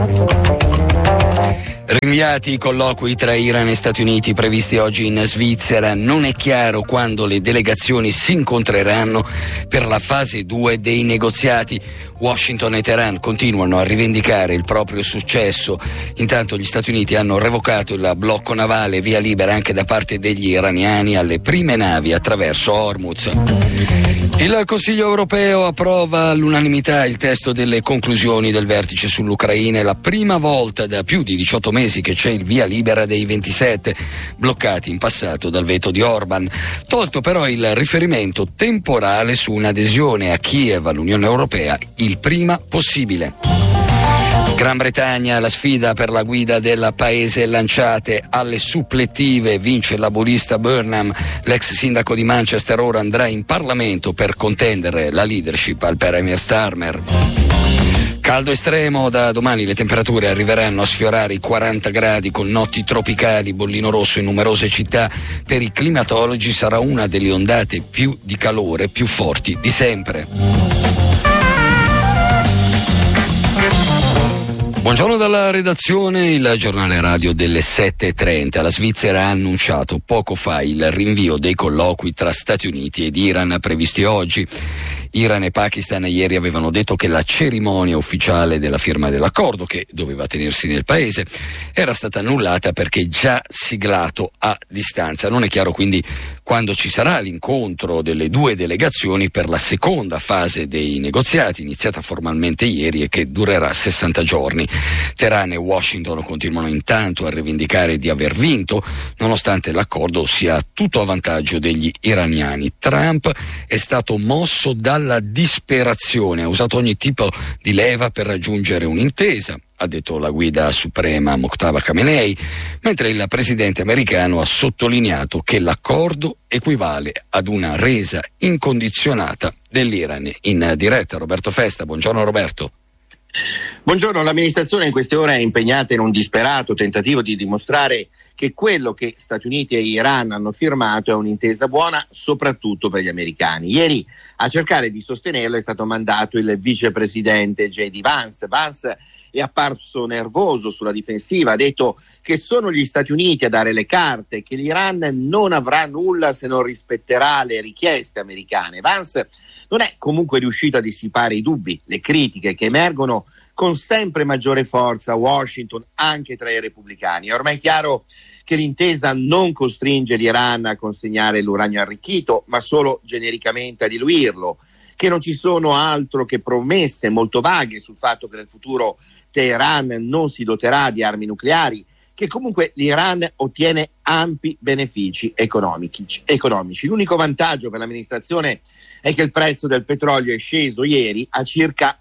Rinviati i colloqui tra Iran e Stati Uniti previsti oggi in Svizzera. Non è chiaro quando le delegazioni si incontreranno per la fase 2 dei negoziati. Washington e Teheran continuano a rivendicare il proprio successo. Intanto gli Stati Uniti hanno revocato il blocco navale, via libera anche da parte degli iraniani alle prime navi attraverso Hormuz. Il Consiglio europeo approva all'unanimità il testo delle conclusioni del vertice sull'Ucraina. È la prima volta da più di 18 mesi che c'è il via libera dei 27, bloccati in passato dal veto di Orban. Tolto però il riferimento temporale su un'adesione a Kiev all'Unione Europea il prima possibile. Gran Bretagna, la sfida per la guida del paese lanciate alle supplettive, vince il laburista Burnham, l'ex sindaco di Manchester ora andrà in Parlamento per contendere la leadership al Premier Starmer. Caldo estremo, da domani le temperature arriveranno a sfiorare i 40 gradi con notti tropicali, bollino rosso in numerose città. Per i climatologi sarà una delle ondate più di calore più forti di sempre. Buongiorno dalla redazione, il giornale radio delle 7:30. La Svizzera ha annunciato poco fa il rinvio dei colloqui tra Stati Uniti ed Iran previsti oggi. Iran e Pakistan ieri avevano detto che la cerimonia ufficiale della firma dell'accordo, che doveva tenersi nel paese, era stata annullata perché già siglato a distanza. Non è chiaro quindi quando ci sarà l'incontro delle due delegazioni per la seconda fase dei negoziati, iniziata formalmente ieri e che durerà 60 giorni. Teheran e Washington continuano intanto a rivendicare di aver vinto, nonostante l'accordo sia tutto a vantaggio degli iraniani. Trump è stato mosso dalla disperazione, ha usato ogni tipo di leva per raggiungere un'intesa, ha detto la guida suprema Mojtaba Khamenei, mentre il presidente americano ha sottolineato che l'accordo equivale ad una resa incondizionata dell'Iran. In diretta Roberto Festa, buongiorno Roberto. Buongiorno, l'amministrazione in queste ore è impegnata in un disperato tentativo di dimostrare che quello che Stati Uniti e Iran hanno firmato è un'intesa buona soprattutto per gli americani. Ieri a cercare di sostenerlo è stato mandato il vicepresidente J.D. Vance. Vance è apparso nervoso sulla difensiva, ha detto che sono gli Stati Uniti a dare le carte, che l'Iran non avrà nulla se non rispetterà le richieste americane. Vance non è comunque riuscito a dissipare i dubbi, le critiche che emergono con sempre maggiore forza a Washington anche tra i repubblicani. È ormai chiaro che l'intesa non costringe l'Iran a consegnare l'uranio arricchito, ma solo genericamente a diluirlo, che non ci sono altro che promesse molto vaghe sul fatto che nel futuro Teheran non si doterà di armi nucleari, che comunque l'Iran ottiene ampi benefici economici. L'unico vantaggio per l'amministrazione è che il prezzo del petrolio è sceso ieri a circa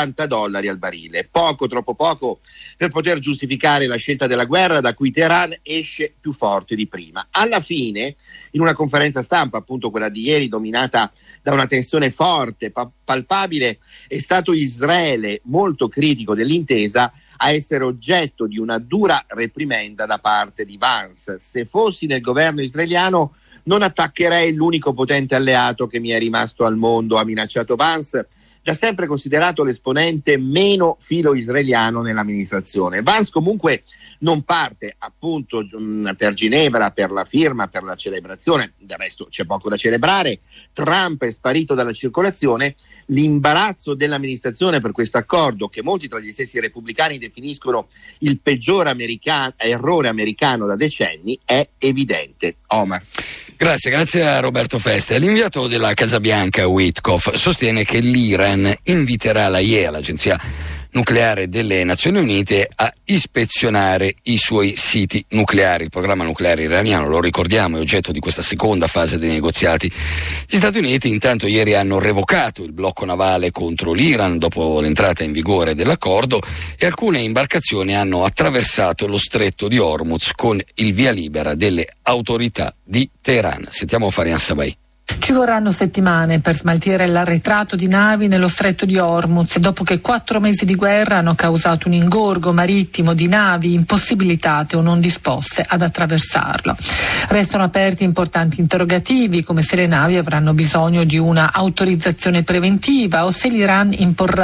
$80 al barile, poco, troppo poco per poter giustificare la scelta della guerra da cui Teheran esce più forte di prima. Alla fine, in una conferenza stampa, appunto quella di ieri, dominata da una tensione forte, palpabile, è stato Israele, molto critico dell'intesa, a essere oggetto di una dura reprimenda da parte di Vance. Se fossi nel governo israeliano non attaccherei l'unico potente alleato che mi è rimasto al mondo, ha minacciato Vance, da sempre considerato l'esponente meno filo-israeliano nell'amministrazione. Vance comunque non parte appunto per Ginevra, per la firma, per la celebrazione, del resto c'è poco da celebrare. Trump è sparito dalla circolazione. L'imbarazzo dell'amministrazione per questo accordo, che molti tra gli stessi repubblicani definiscono il peggior errore americano da decenni, è evidente. Omar. Grazie a Roberto Festa. L'inviato della Casa Bianca Witkoff sostiene che l'Iran inviterà l'AIEA, l'agenzia nucleare delle Nazioni Unite, a ispezionare i suoi siti nucleari. Il programma nucleare iraniano, lo ricordiamo, è oggetto di questa seconda fase dei negoziati. Gli Stati Uniti intanto ieri hanno revocato il blocco navale contro l'Iran dopo l'entrata in vigore dell'accordo e alcune imbarcazioni hanno attraversato lo stretto di Hormuz con il via libera delle autorità di Teheran. Sentiamo Farian Sabai. Ci vorranno settimane per smaltire l'arretrato di navi nello stretto di Hormuz, dopo che 4 mesi di guerra hanno causato un ingorgo marittimo di navi impossibilitate o non disposte ad attraversarlo. Restano aperti importanti interrogativi, come se le navi avranno bisogno di una autorizzazione preventiva o se l'Iran imporrà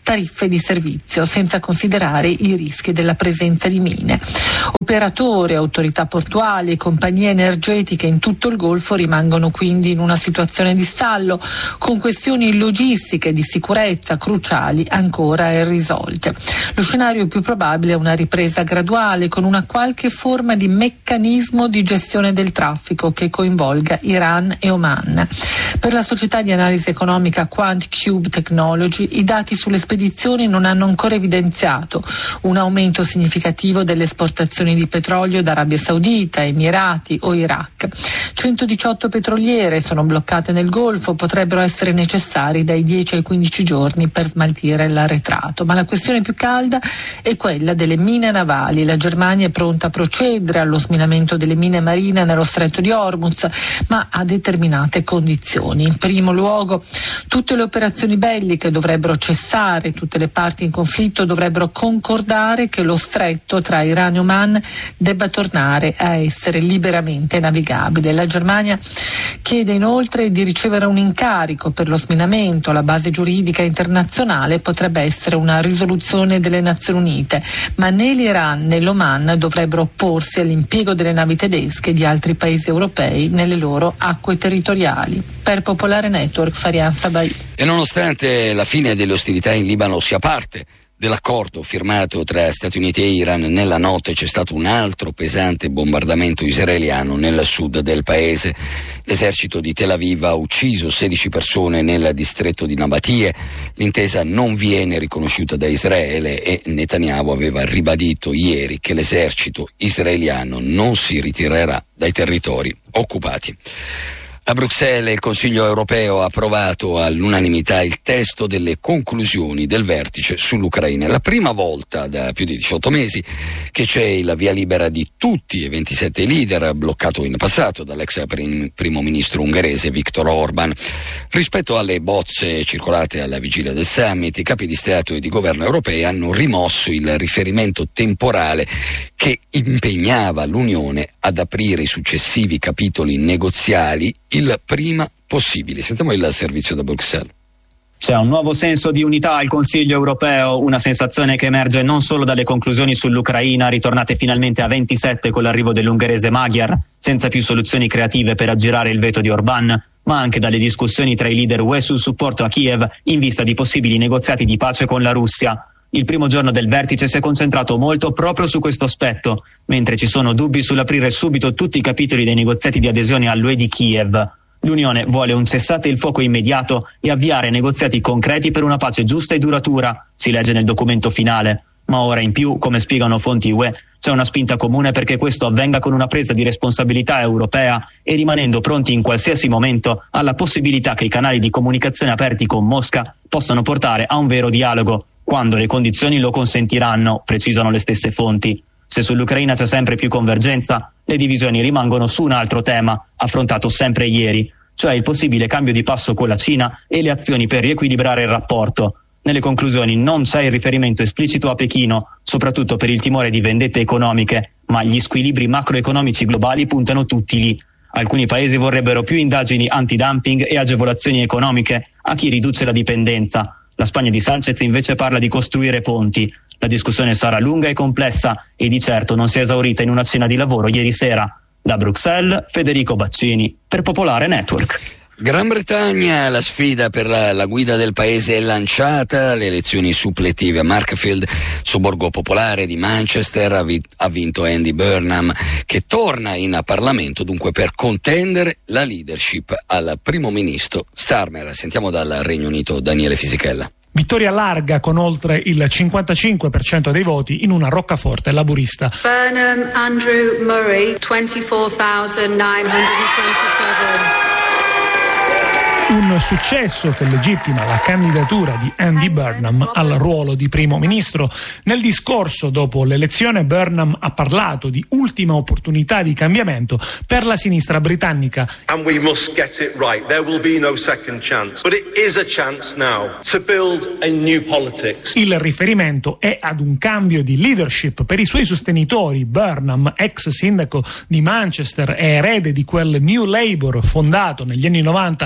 tariffe di servizio, senza considerare i rischi della presenza di mine. Operatori, autorità portuali e compagnie energetiche in tutto il Golfo rimangono quindi in una situazione di stallo, con questioni logistiche e di sicurezza cruciali ancora irrisolte. Lo scenario più probabile è una ripresa graduale con una qualche forma di meccanismo di gestione del traffico che coinvolga Iran e Oman. Per la società di analisi economica QuantCube Technology, i dati sulle spedizioni non hanno ancora evidenziato un aumento significativo delle esportazioni di petrolio da Arabia Saudita, Emirati o Iraq. 118 petroliere sono bloccate nel Golfo, potrebbero essere necessari dai 10 ai 15 giorni per smaltire l'arretrato. Ma la questione più calda è quella delle mine navali. La Germania è pronta a procedere allo sminamento delle mine marine nello stretto di Hormuz, ma a determinate condizioni. In primo luogo, tutte le operazioni belliche dovrebbero cessare, tutte le parti in conflitto dovrebbero concordare che lo stretto tra Iran e Oman debba tornare a essere liberamente navigabile. La Germania chiede inoltre di ricevere un incarico per lo sminamento. La base giuridica internazionale potrebbe essere una risoluzione delle Nazioni Unite, ma né l'Iran né l'Oman dovrebbero opporsi all'impiego delle navi tedesche e di altri paesi europei nelle loro acque territoriali. Per Popolare Network, Farian Sabai. E nonostante la fine delle ostilità in Libano sia parte dell'accordo firmato tra Stati Uniti e Iran, nella notte c'è stato un altro pesante bombardamento israeliano nel sud del paese. L'esercito di Tel Aviv ha ucciso 16 persone nel distretto di Nabatie. L'intesa non viene riconosciuta da Israele e Netanyahu aveva ribadito ieri che l'esercito israeliano non si ritirerà dai territori occupati. A Bruxelles il Consiglio europeo ha approvato all'unanimità il testo delle conclusioni del vertice sull'Ucraina. È la prima volta da più di 18 mesi che c'è il via libera di tutti i 27 leader, bloccato in passato dall'ex primo ministro ungherese Viktor Orban. Rispetto alle bozze circolate alla vigilia del summit, i capi di Stato e di governo europei hanno rimosso il riferimento temporale che impegnava l'Unione ad aprire i successivi capitoli negoziali il prima possibile. Sentiamo il servizio da Bruxelles. C'è un nuovo senso di unità al Consiglio europeo, una sensazione che emerge non solo dalle conclusioni sull'Ucraina, ritornate finalmente a 27 con l'arrivo dell'ungherese Magyar, senza più soluzioni creative per aggirare il veto di Orbán, ma anche dalle discussioni tra i leader UE sul supporto a Kiev in vista di possibili negoziati di pace con la Russia. Il primo giorno del vertice si è concentrato molto proprio su questo aspetto, mentre ci sono dubbi sull'aprire subito tutti i capitoli dei negoziati di adesione all'UE di Kiev. L'Unione vuole un cessate il fuoco immediato e avviare negoziati concreti per una pace giusta e duratura, si legge nel documento finale. Ma ora in più, come spiegano fonti UE, c'è una spinta comune perché questo avvenga con una presa di responsabilità europea e rimanendo pronti in qualsiasi momento alla possibilità che i canali di comunicazione aperti con Mosca possano portare a un vero dialogo, quando le condizioni lo consentiranno, precisano le stesse fonti. Se sull'Ucraina c'è sempre più convergenza, le divisioni rimangono su un altro tema, affrontato sempre ieri, cioè il possibile cambio di passo con la Cina e le azioni per riequilibrare il rapporto. Nelle conclusioni non c'è il riferimento esplicito a Pechino, soprattutto per il timore di vendette economiche, ma gli squilibri macroeconomici globali puntano tutti lì. Alcuni paesi vorrebbero più indagini antidumping e agevolazioni economiche a chi riduce la dipendenza. La Spagna di Sánchez invece parla di costruire ponti. La discussione sarà lunga e complessa e di certo non si è esaurita in una cena di lavoro ieri sera. Da Bruxelles, Federico Baccini, per Popolare Network. Gran Bretagna, la sfida per la guida del paese è lanciata, le elezioni suppletive a Markfield, sobborgo popolare di Manchester, ha vinto Andy Burnham, che torna in Parlamento dunque per contendere la leadership al primo ministro Starmer. Sentiamo dal Regno Unito Daniele Fisichella. Vittoria larga con oltre il 55% dei voti in una roccaforte laburista. Burnham Andrew Murray, 24,927. Un successo che legittima la candidatura di Andy Burnham al ruolo di primo ministro. Nel discorso dopo l'elezione Burnham ha parlato di ultima opportunità di cambiamento per la sinistra britannica. And we must get it right. There will be no second chance. But it is a chance now to build a new politics. Il riferimento è ad un cambio di leadership per i suoi sostenitori. Burnham, ex sindaco di Manchester e erede di quel New Labour fondato negli anni 90 da Tony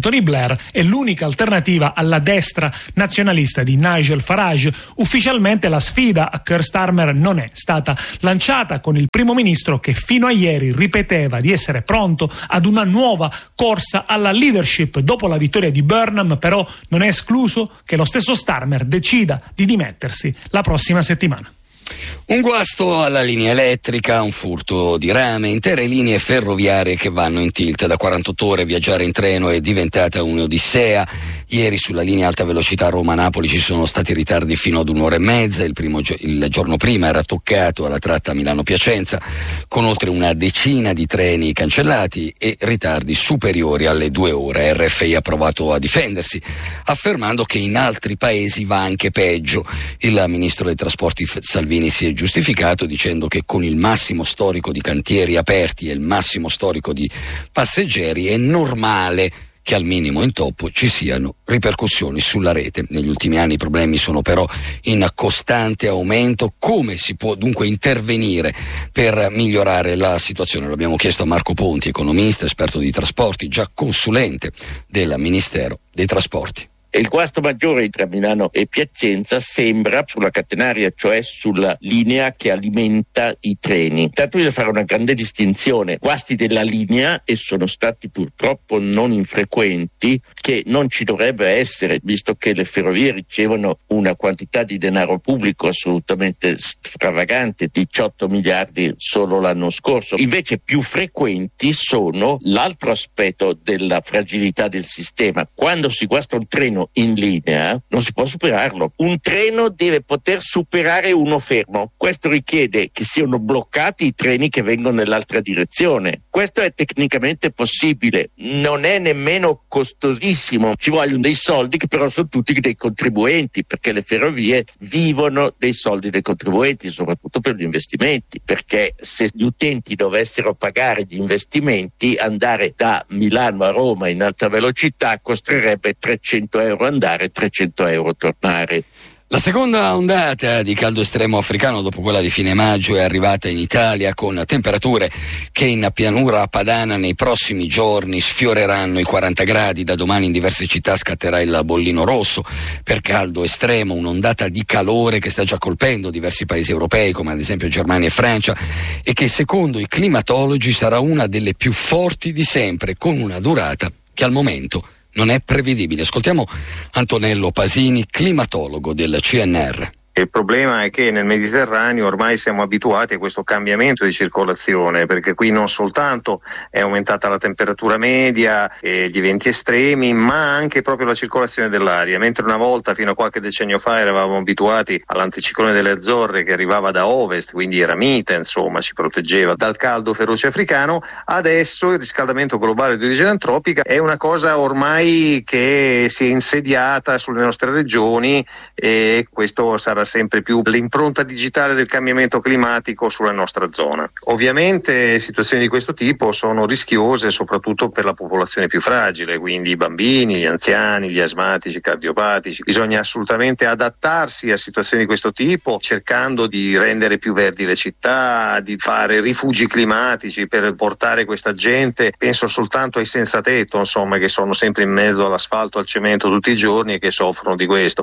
Tony Blair è l'unica alternativa alla destra nazionalista di Nigel Farage. Ufficialmente la sfida a Keir Starmer non è stata lanciata, con il primo ministro che fino a ieri ripeteva di essere pronto ad una nuova corsa alla leadership. Dopo la vittoria di Burnham, però, non è escluso che lo stesso Starmer decida di dimettersi la prossima settimana. Un guasto alla linea elettrica, un furto di rame, intere linee ferroviarie che vanno in tilt. Da 48 ore viaggiare in treno è diventata un'odissea. Ieri sulla linea alta velocità Roma-Napoli ci sono stati ritardi fino ad 1 ora e mezza. Il giorno prima era toccato alla tratta Milano-Piacenza, con oltre una decina di treni cancellati e ritardi superiori alle 2 ore. RFI ha provato a difendersi, affermando che in altri paesi va anche peggio. Il ministro dei trasporti Salvini si è giustificato dicendo che con il massimo storico di cantieri aperti e il massimo storico di passeggeri è normale che al minimo intoppo ci siano ripercussioni sulla rete. Negli ultimi anni i problemi sono però in costante aumento. Come si può dunque intervenire per migliorare la situazione? Lo abbiamo chiesto a Marco Ponti, economista, esperto di trasporti, già consulente del Ministero dei Trasporti. Il guasto maggiore tra Milano e Piacenza sembra sulla catenaria, cioè sulla linea che alimenta i treni. Intanto bisogna fare una grande distinzione: guasti della linea, e sono stati purtroppo non infrequenti, che non ci dovrebbe essere, visto che le ferrovie ricevono una quantità di denaro pubblico assolutamente stravagante, 18 miliardi solo l'anno scorso. Invece più frequenti sono l'altro aspetto della fragilità del sistema. Quando si guasta un treno in linea non si può superarlo. Un treno deve poter superare uno fermo. Questo richiede che siano bloccati i treni che vengono nell'altra direzione. Questo è tecnicamente possibile, non è nemmeno costosissimo. Ci vogliono dei soldi che però sono tutti dei contribuenti, perché le ferrovie vivono dei soldi dei contribuenti, soprattutto per gli investimenti, perché se gli utenti dovessero pagare gli investimenti, andare da Milano a Roma in alta velocità costerebbe 300 euro andare, 300 euro tornare. La seconda ondata di caldo estremo africano, dopo quella di fine maggio, è arrivata in Italia con temperature che in pianura padana nei prossimi giorni sfioreranno i 40 gradi. Da domani in diverse città scatterà il bollino rosso per caldo estremo, un'ondata di calore che sta già colpendo diversi paesi europei, come ad esempio Germania e Francia, e che secondo i climatologi sarà una delle più forti di sempre, con una durata che al momento non è prevedibile. Ascoltiamo Antonello Pasini, climatologo del CNR. Il problema è che nel Mediterraneo ormai siamo abituati a questo cambiamento di circolazione, perché qui non soltanto è aumentata la temperatura media e gli eventi estremi, ma anche proprio la circolazione dell'aria. Mentre una volta, fino a qualche decennio fa, eravamo abituati all'anticiclone delle Azzorre che arrivava da ovest, quindi era mite, insomma, ci proteggeva dal caldo feroce africano, adesso il riscaldamento globale di origine antropica è una cosa ormai che si è insediata sulle nostre regioni, e questo sarà sempre più l'impronta digitale del cambiamento climatico sulla nostra zona. Ovviamente situazioni di questo tipo sono rischiose soprattutto per la popolazione più fragile, quindi i bambini, gli anziani, gli asmatici, i cardiopatici. Bisogna assolutamente adattarsi a situazioni di questo tipo, cercando di rendere più verdi le città, di fare rifugi climatici per portare questa gente. Penso soltanto ai senza tetto, insomma, che sono sempre in mezzo all'asfalto, al cemento tutti i giorni e che soffrono di questo.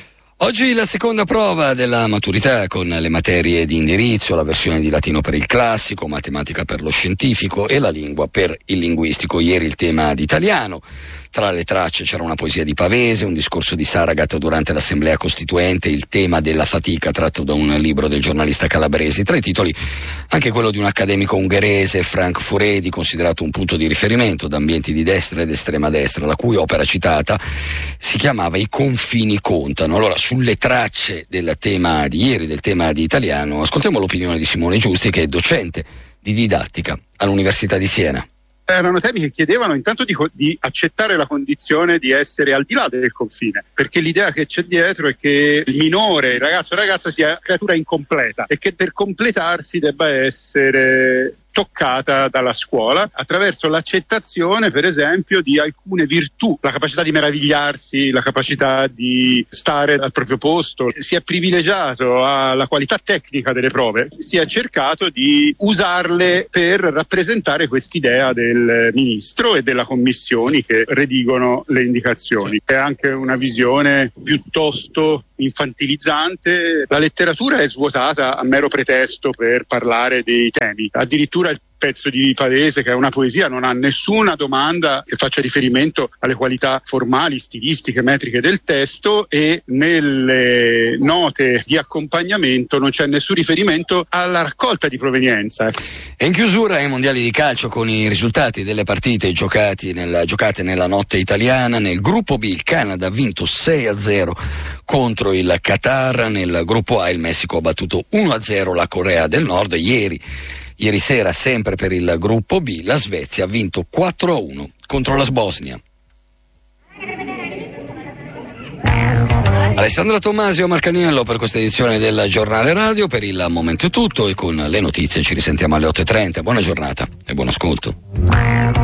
Oggi la seconda prova della maturità con le materie di indirizzo, la versione di latino per il classico, matematica per lo scientifico e la lingua per il linguistico. Ieri il tema di italiano. Tra le tracce c'era una poesia di Pavese, un discorso di Saragat durante l'Assemblea Costituente, il tema della fatica tratto da un libro del giornalista calabrese. Tra i titoli anche quello di un accademico ungherese, Frank Furedi, considerato un punto di riferimento da ambienti di destra ed estrema destra, la cui opera citata si chiamava I confini contano. Allora, sulle tracce del tema di ieri, del tema di italiano, ascoltiamo l'opinione di Simone Giusti, che è docente di didattica all'Università di Siena. Erano temi che chiedevano intanto di accettare la condizione di essere al di là del confine, perché l'idea che c'è dietro è che il minore, il ragazzo o la ragazza sia creatura incompleta e che per completarsi debba essere toccata dalla scuola attraverso l'accettazione, per esempio, di alcune virtù, la capacità di meravigliarsi, la capacità di stare al proprio posto. Si è privilegiato alla qualità tecnica delle prove, si è cercato di usarle per rappresentare quest'idea del ministro e della commissioni che redigono le indicazioni. È anche una visione piuttosto infantilizzante. La letteratura è svuotata a mero pretesto per parlare dei temi. Addirittura il pezzo di Pavese, che è una poesia, non ha nessuna domanda che faccia riferimento alle qualità formali, stilistiche, metriche del testo, e nelle note di accompagnamento non c'è nessun riferimento alla raccolta di provenienza. E in chiusura ai mondiali di calcio con i risultati delle partite giocate nella notte italiana. Nel gruppo B il Canada ha vinto 6-0 contro il Qatar, nel gruppo A il Messico ha battuto 1-0 la Corea del Nord. Ieri sera, sempre per il gruppo B, la Svezia ha vinto 4-1 contro la Bosnia. Alessandra Tommasio, Marcaniello per questa edizione del Giornale Radio. Per il momento è tutto, e con le notizie ci risentiamo alle 8:30. Buona giornata e buon ascolto.